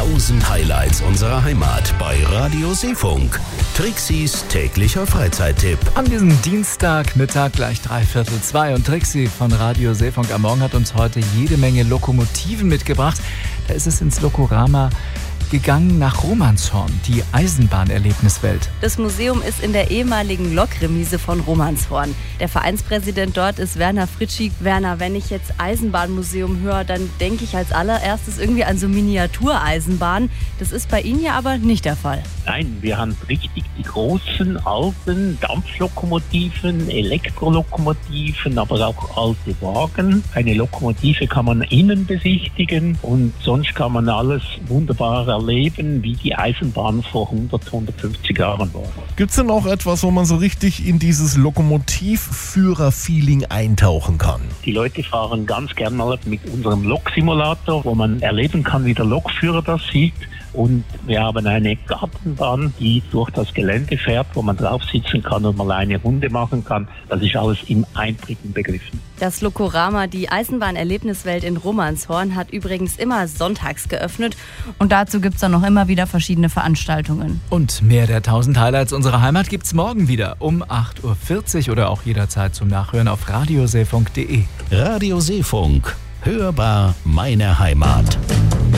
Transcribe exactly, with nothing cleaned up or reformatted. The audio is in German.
tausend Highlights unserer Heimat bei Radio Seefunk. Trixis täglicher Freizeittipp. An diesem Dienstagmittag gleich dreiviertel zwei. Und Trixi von Radio Seefunk am Morgen hat uns heute jede Menge Lokomotiven mitgebracht. Da ist es ins Lokorama gegangen nach Romanshorn, die Eisenbahnerlebniswelt. Das Museum ist in der ehemaligen Lokremise von Romanshorn. Der Vereinspräsident dort ist Werner Fritschi. Werner, wenn ich jetzt Eisenbahnmuseum höre, dann denke ich als allererstes irgendwie an so Miniatureisenbahnen. Das ist bei Ihnen ja aber nicht der Fall. Nein, wir haben richtig die großen, alten Dampflokomotiven, Elektrolokomotiven, aber auch alte Wagen. Eine Lokomotive kann man innen besichtigen und sonst kann man alles wunderbar erleben, wie die Eisenbahn vor hundert, hundertfünfzig Jahren war. Gibt es denn auch etwas, wo man so richtig in dieses Lokomotivführer-Feeling eintauchen kann? Die Leute fahren ganz gern mal mit unserem Loksimulator, wo man erleben kann, wie der Lokführer das sieht. Und wir haben eine Gartenbahn, die durch das Gelände fährt, wo man drauf sitzen kann und mal eine Runde machen kann. Das ist alles im Eintritt begriffen. Das Lokorama, die Eisenbahnerlebniswelt in Romanshorn, hat übrigens immer sonntags geöffnet. Und dazu gibt es dann noch immer wieder verschiedene Veranstaltungen. Und mehr der tausend Highlights unserer Heimat gibt's morgen wieder um acht Uhr vierzig oder auch jederzeit zum Nachhören auf radioseefunk punkt de. Radio Seefunk. Hörbar meine Heimat.